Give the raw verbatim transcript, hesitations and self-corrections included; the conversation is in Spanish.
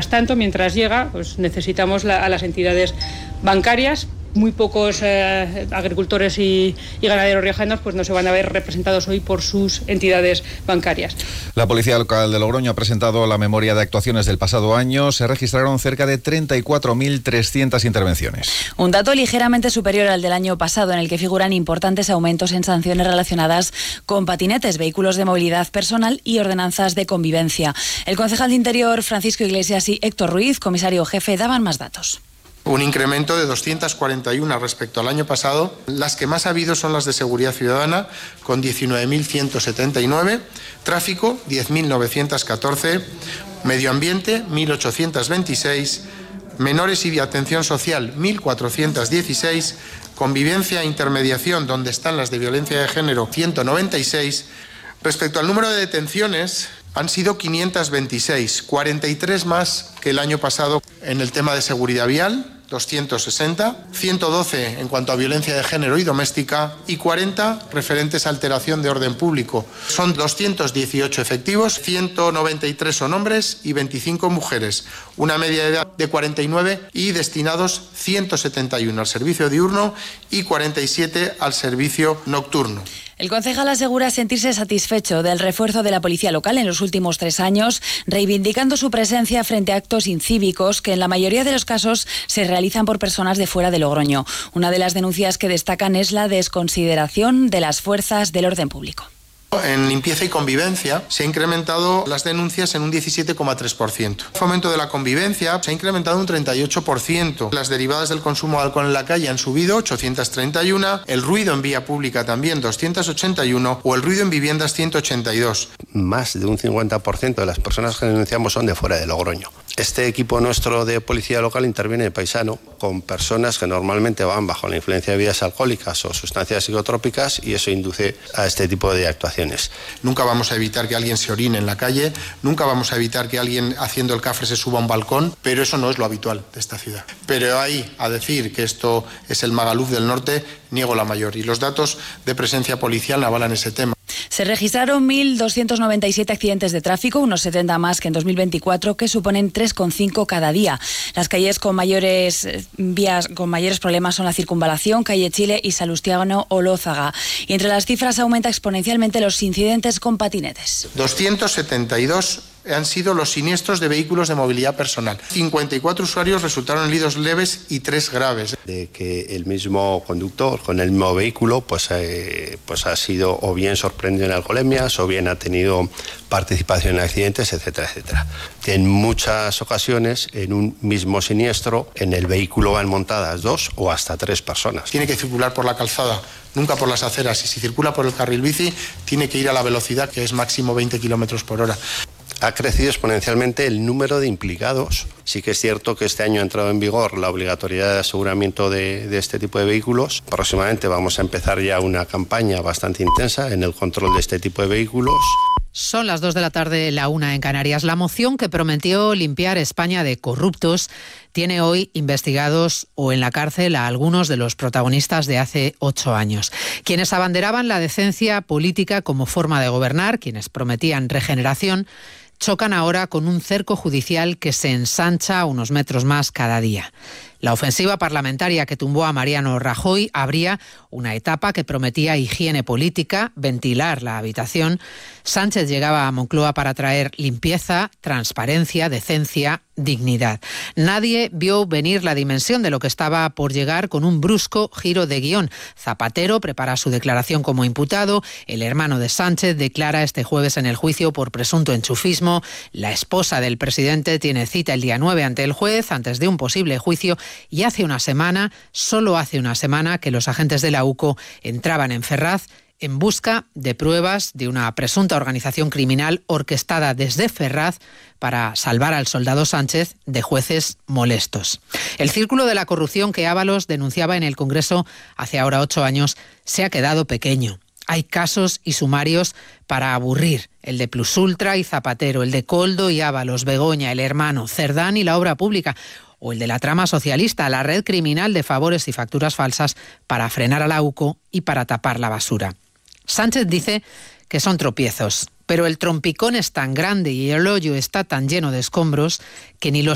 mientras tanto, mientras llega, pues necesitamos la, a las entidades bancarias. Muy pocos eh, agricultores y, y ganaderos riojanos pues no se van a ver representados hoy por sus entidades bancarias. La Policía Local de Logroño ha presentado la memoria de actuaciones del pasado año. Se registraron cerca de treinta y cuatro mil trescientas intervenciones. Un dato ligeramente superior al del año pasado, en el que figuran importantes aumentos en sanciones relacionadas con patinetes, vehículos de movilidad personal y ordenanzas de convivencia. El concejal de Interior, Francisco Iglesias, y Héctor Ruiz, comisario jefe, daban más datos. Un incremento de doscientas cuarenta y una respecto al año pasado. Las que más ha habido son las de seguridad ciudadana, con diecinueve mil ciento setenta y nueve, tráfico, diez mil novecientos catorce, medio ambiente, mil ochocientos veintiséis, menores y atención social, mil cuatrocientos dieciséis, convivencia e intermediación, donde están las de violencia de género, ciento noventa y seis. Respecto al número de detenciones, han sido quinientos veintiséis, cuarenta y tres más que el año pasado. En el tema de seguridad vial, doscientos sesenta, ciento doce en cuanto a violencia de género y doméstica y cuarenta referentes a alteración de orden público. Son doscientos dieciocho efectivos, ciento noventa y tres son hombres y veinticinco mujeres, una media de edad de cuarenta y nueve y destinados ciento setenta y uno al servicio diurno y cuarenta y siete al servicio nocturno. El concejal asegura sentirse satisfecho del refuerzo de la policía local en los últimos tres años, reivindicando su presencia frente a actos incívicos que en la mayoría de los casos se realizan por personas de fuera de Logroño. Una de las denuncias que destacan es la desconsideración de las fuerzas del orden público. En limpieza y convivencia se han incrementado las denuncias en un diecisiete coma tres por ciento. El fomento de la convivencia se ha incrementado un treinta y ocho por ciento. Las derivadas del consumo de alcohol en la calle han subido ochocientos treinta y uno, el ruido en vía pública también doscientos ochenta y uno o el ruido en viviendas ciento ochenta y dos. Más de un cincuenta por ciento de las personas que denunciamos son de fuera de Logroño. Este equipo nuestro de policía local interviene de paisano con personas que normalmente van bajo la influencia de bebidas alcohólicas o sustancias psicotrópicas y eso induce a este tipo de actuaciones. Nunca vamos a evitar que alguien se orine en la calle, nunca vamos a evitar que alguien haciendo el cafre se suba a un balcón, pero eso no es lo habitual de esta ciudad. Pero ahí, a decir que esto es el Magaluf del norte, niego la mayor y los datos de presencia policial avalan ese tema. Se registraron mil doscientos noventa y siete accidentes de tráfico, unos setenta más que en dos mil veinticuatro, que suponen tres coma cinco cada día. Las calles con mayores vías con mayores problemas son la Circunvalación, Calle Chile y Salustiano Olózaga. Y entre las cifras aumenta exponencialmente los incidentes con patinetes. doscientos setenta y dos han sido los siniestros de vehículos de movilidad personal. cincuenta y cuatro usuarios resultaron heridos leves y tres graves. De que el mismo conductor con el mismo vehículo pues, eh, pues ha sido o bien sorprendido en alcoholemias o bien ha tenido participación en accidentes, etcétera, etcétera. En muchas ocasiones, en un mismo siniestro, en el vehículo van montadas dos o hasta tres personas. Tiene que circular por la calzada, nunca por las aceras, y si circula por el carril bici, tiene que ir a la velocidad que es máximo veinte kilómetros por hora. Ha crecido exponencialmente el número de implicados. Sí que es cierto que este año ha entrado en vigor la obligatoriedad de aseguramiento de, de este tipo de vehículos. Próximamente vamos a empezar ya una campaña bastante intensa en el control de este tipo de vehículos. Son las dos de la tarde, la una en Canarias. La moción que prometió limpiar España de corruptos tiene hoy investigados o en la cárcel a algunos de los protagonistas de hace ocho años. Quienes abanderaban la decencia política como forma de gobernar, quienes prometían regeneración, chocan ahora con un cerco judicial que se ensancha unos metros más cada día. La ofensiva parlamentaria que tumbó a Mariano Rajoy abría una etapa que prometía higiene política, ventilar la habitación. Sánchez llegaba a Moncloa para traer limpieza, transparencia, decencia, dignidad. Nadie vio venir la dimensión de lo que estaba por llegar con un brusco giro de guión. Zapatero prepara su declaración como imputado, el hermano de Sánchez declara este jueves en el juicio por presunto enchufismo, la esposa del presidente tiene cita el día nueve ante el juez antes de un posible juicio. Y hace una semana, solo hace una semana, que los agentes de la U C O entraban en Ferraz en busca de pruebas de una presunta organización criminal orquestada desde Ferraz para salvar al soldado Sánchez de jueces molestos. El círculo de la corrupción que Ábalos denunciaba en el Congreso hace ahora ocho años se ha quedado pequeño. Hay casos y sumarios para aburrir, el de Plusultra y Zapatero, el de Coldo y Ábalos, Begoña, el hermano, Cerdán y la obra pública, o el de la trama socialista, la red criminal de favores y facturas falsas para frenar a la U C O y para tapar la basura. Sánchez dice que son tropiezos, pero el trompicón es tan grande y el hoyo está tan lleno de escombros que ni los